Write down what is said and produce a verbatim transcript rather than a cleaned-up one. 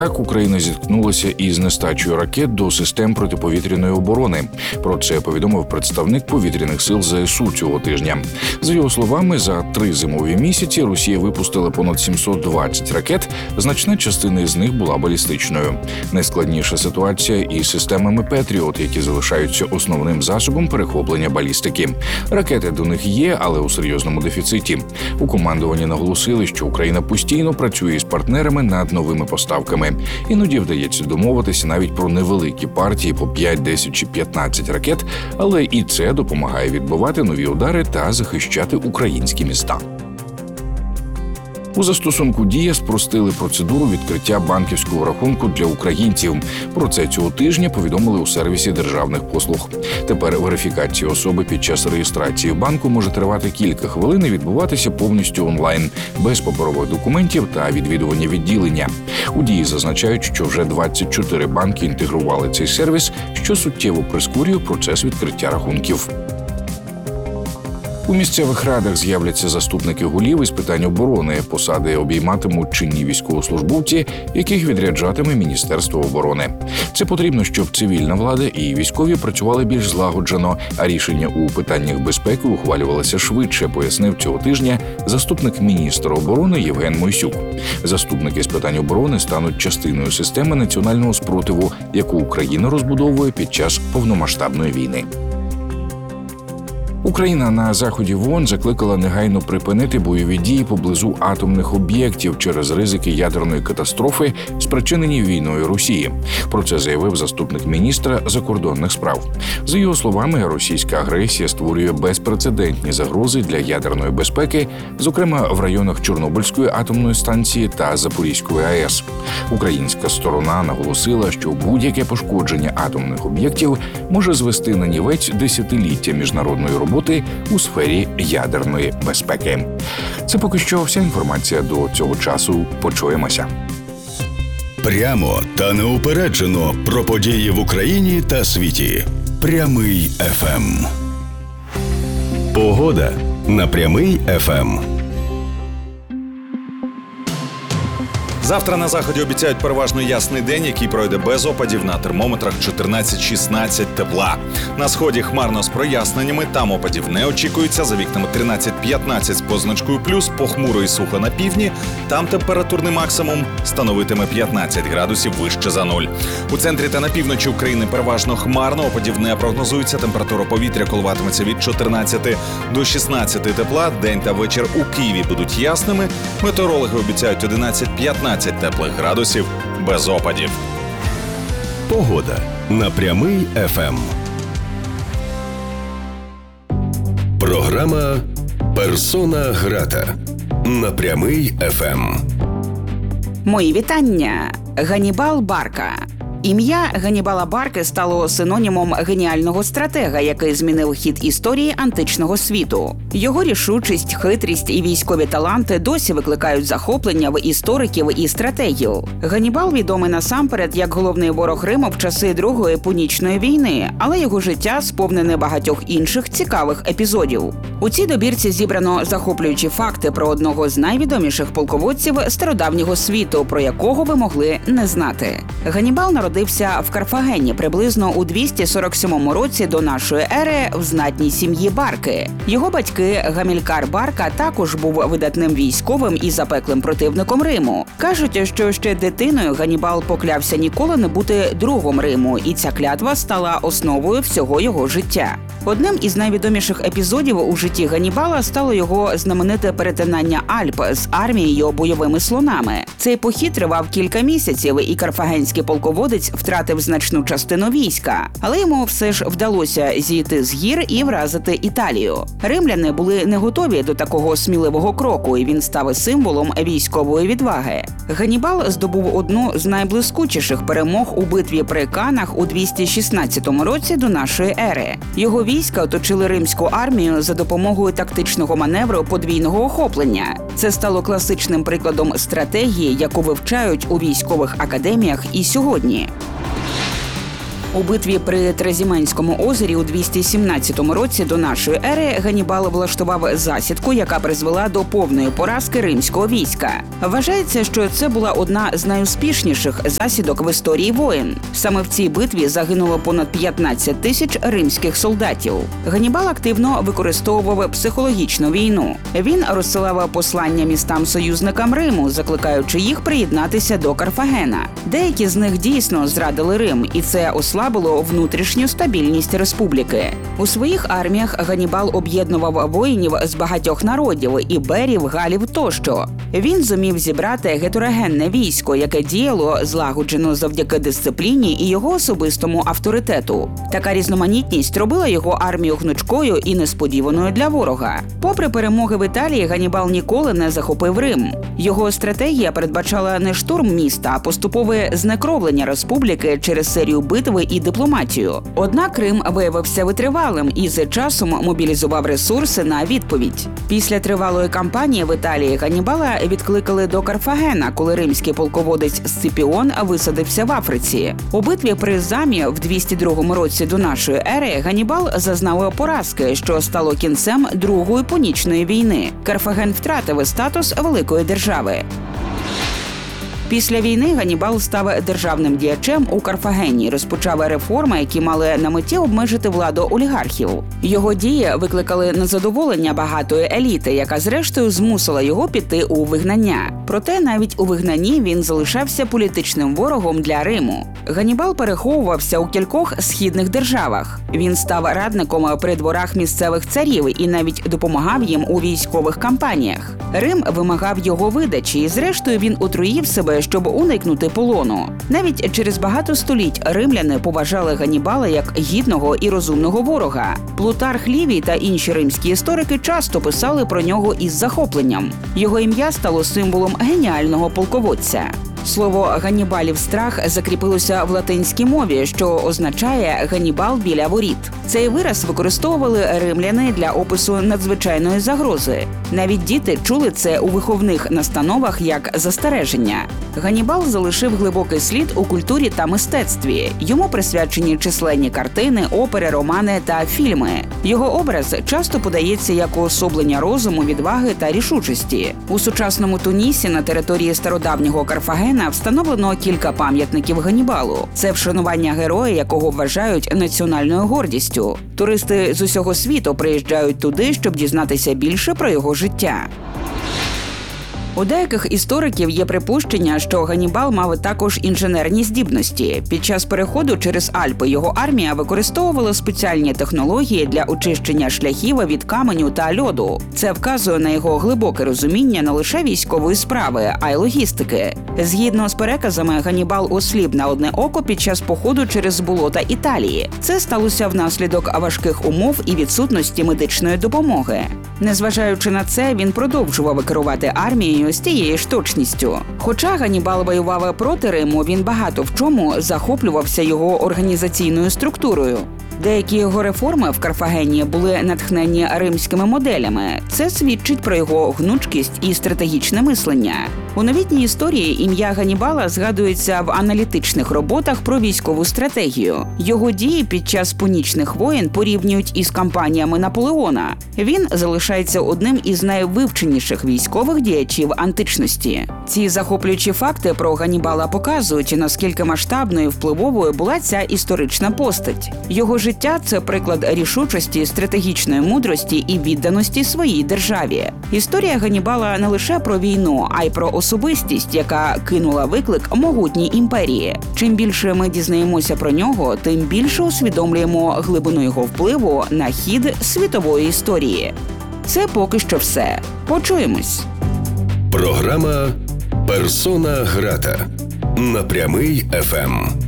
Так, Україна зіткнулася із нестачею ракет до систем протиповітряної оборони. Про це повідомив представник повітряних сил ЗСУ цього тижня. За його словами, за три зимові місяці Росія випустила понад сімсот двадцять ракет, значна частина з них була балістичною. Найскладніша ситуація із системами «Петріот», які залишаються основним засобом перехоплення балістики. Ракети до них є, але у серйозному дефіциті. У командуванні наголосили, що Україна постійно працює з партнерами над новими поставками. Іноді вдається домовитися навіть про невеликі партії по п'ять, десять чи п'ятнадцять ракет, але і це допомагає відбивати нові удари та захищати українські міста. У застосунку «Дія» спростили процедуру відкриття банківського рахунку для українців. Про це цього тижня повідомили у сервісі державних послуг. Тепер верифікація особи під час реєстрації в банку може тривати кілька хвилин і відбуватися повністю онлайн, без паперових документів та відвідування відділення. У «Дії» зазначають, що вже двадцять чотири банки інтегрували цей сервіс, що суттєво прискорює процес відкриття рахунків. У місцевих радах з'являться заступники голів із питань оборони. Посади обійматимуть чинні військовослужбовці, яких відряджатиме Міністерство оборони. Це потрібно, щоб цивільна влада і військові працювали більш злагоджено, а рішення у питаннях безпеки ухвалювалися швидше, пояснив цього тижня заступник міністра оборони Євген Мойсюк. Заступники з питань оборони стануть частиною системи національного спротиву, яку Україна розбудовує під час повномасштабної війни. Україна на заході в ООН закликала негайно припинити бойові дії поблизу атомних об'єктів через ризики ядерної катастрофи, спричинені війною Росії. Про це заявив заступник міністра закордонних справ. За його словами, російська агресія створює безпрецедентні загрози для ядерної безпеки, зокрема в районах Чорнобильської атомної станції та Запорізької АЕС. Українська сторона наголосила, що будь-яке пошкодження атомних об'єктів може звести на нівець десятиліття міжнародної роботи у сфері ядерної безпеки. Це поки що вся інформація до цього часу. Почуємося. Прямо та неупереджено про події в Україні та світі. Прямий еф ем. Погода на Прямий еф ем. Завтра на заході обіцяють переважно ясний день, який пройде без опадів, на термометрах чотирнадцять-шістнадцять тепла. На сході хмарно з проясненнями, там опадів не очікується, за вікнами тринадцять-п'ятнадцять з позначкою плюс, похмуро і сухо на півдні, там температурний максимум становитиме п'ятнадцять градусів вище за нуль. У центрі та на півночі України переважно хмарно, опадів не прогнозується, температура повітря коливатиметься від чотирнадцяти до шістнадцяти тепла, день та вечір у Києві будуть ясними, метеорологи обіцяють одинадцять-п'ятнадцять теплих градусів без опадів. Погода на Прямий еф ем. Програма «Персона грата» на Прямий еф ем. Мої вітання. Ганнібал Барка. Ім'я Ганнібала Барки стало синонімом геніального стратега, який змінив хід історії античного світу. Його рішучість, хитрість і військові таланти досі викликають захоплення в істориків і стратегів. Ганнібал відомий насамперед як головний ворог Риму в часи Другої Пунічної війни, але його життя сповнене багатьох інших цікавих епізодів. У цій добірці зібрано захоплюючі факти про одного з найвідоміших полководців стародавнього світу, про якого ви могли не знати. Ганнібал народився в Карфагені приблизно у двісті сорок сьомому році до нашої ери в знатній сім'ї Барки. Його батьки Гамількар Барка також був видатним військовим і запеклим противником Риму. Кажуть, що ще дитиною Ганнібал поклявся ніколи не бути другом Риму, і ця клятва стала основою всього його життя. Одним із найвідоміших епізодів у житті Ганнібала стало його знамените перетинання Альп з армією бойовими слонами. Цей похід тривав кілька місяців, і карфагенський полководець втратив значну частину війська. Але йому все ж вдалося зійти з гір і вразити Італію. Римляни були не готові до такого сміливого кроку, і він став символом військової відваги. Ганнібал здобув одну з найблискучіших перемог у битві при Канах у двісті шістнадцятому році до нашої ери. Його війська оточили римську армію за допомогою тактичного маневру подвійного охоплення. Це стало класичним прикладом стратегії, яку вивчають у військових академіях і сьогодні. У битві при Тразіменському озері у двісті сімнадцятому році до нашої ери Ганнібал влаштував засідку, яка призвела до повної поразки римського війська. Вважається, що це була одна з найуспішніших засідок в історії воєн. Саме в цій битві загинуло понад п'ятнадцять тисяч римських солдатів. Ганнібал активно використовував психологічну війну. Він розсилав послання містам-союзникам Риму, закликаючи їх приєднатися до Карфагена. Деякі з них дійсно зрадили Рим, і це ослабило внутрішню стабільність республіки. У своїх арміях Ганнібал об'єднував воїнів з багатьох народів – іберів, галів тощо. Він зумів зібрати гетерогенне військо, яке діяло злагоджено завдяки дисципліні і його особистому авторитету. Така різноманітність робила його армію гнучкою і несподіваною для ворога. Попри перемоги в Італії, Ганнібал ніколи не захопив Рим. Його стратегія передбачала не штурм міста, а поступове знекровлення республіки через серію битви і дипломатію. Однак Рим виявився витривалим і з часом мобілізував ресурси на відповідь. Після тривалої кампанії в Італії Ганнібала відкликали до Карфагена, коли римський полководець Сципіон висадився в Африці. У битві при Замі в двісті другому році до нашої ери Ганнібал зазнав поразки, що стало кінцем Другої Пунічної війни. Карфаген втратив статус великої держави. Після війни Ганнібал став державним діячем у Карфагені, розпочав реформи, які мали на меті обмежити владу олігархів. Його дії викликали незадоволення багатої еліти, яка зрештою змусила його піти у вигнання. Проте навіть у вигнанні він залишався політичним ворогом для Риму. Ганнібал переховувався у кількох східних державах. Він став радником при дворах місцевих царів і навіть допомагав їм у військових кампаніях. Рим вимагав його видачі, і зрештою він отруїв себе, щоб уникнути полону. Навіть через багато століть римляни поважали Ганнібала як гідного і розумного ворога. Плутарх Лівій та інші римські історики часто писали про нього із захопленням. Його ім'я стало символом геніального полководця. Слово «Ганнібалів страх» закріпилося в латинській мові, що означає «Ганнібал біля воріт». Цей вираз використовували римляни для опису надзвичайної загрози. Навіть діти чули це у виховних настановах як застереження. Ганнібал залишив глибокий слід у культурі та мистецтві. Йому присвячені численні картини, опери, романи та фільми. Його образ часто подається як уособлення розуму, відваги та рішучості. У сучасному Тунісі на території стародавнього Карфагена встановлено кілька пам'ятників Ганнібалу. Це вшанування героя, якого вважають національною гордістю. Туристи з усього світу приїжджають туди, щоб дізнатися більше про його життя. У деяких істориків є припущення, що Ганнібал мав також інженерні здібності. Під час переходу через Альпи його армія використовувала спеціальні технології для очищення шляхів від каменю та льоду. Це вказує на його глибоке розуміння не лише військової справи, а й логістики. Згідно з переказами, Ганнібал осліп на одне око під час походу через болота Італії. Це сталося внаслідок важких умов і відсутності медичної допомоги. Незважаючи на це, він продовжував керувати армією з тією ж точністю. Хоча Ганнібал воював проти Риму, він багато в чому захоплювався його організаційною структурою. Деякі його реформи в Карфагені були натхнені римськими моделями. Це свідчить про його гнучкість і стратегічне мислення. У новітній історії ім'я Ганнібала згадується в аналітичних роботах про військову стратегію. Його дії під час пунічних воєн порівнюють із кампаніями Наполеона. Він залишається одним із найвивченіших військових діячів античності. Ці захоплюючі факти про Ганнібала показують, наскільки масштабною і впливовою була ця історична постать. Його життя – це приклад рішучості, стратегічної мудрості і відданості своїй державі. Історія Ганнібала не лише про війну, а й про особистість, яка кинула виклик могутній імперії. Чим більше ми дізнаємося про нього, тим більше усвідомлюємо глибину його впливу на хід світової історії. Це поки що все. Почуємось. Програма «Персона грата» на Прямий еф ем.